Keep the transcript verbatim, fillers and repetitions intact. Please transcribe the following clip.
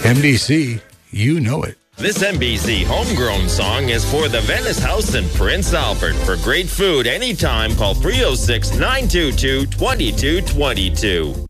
N B C, you know it. This N B C homegrown song is for the Venice House in Prince Albert. For great food anytime, call three oh six, nine two two, two two two two.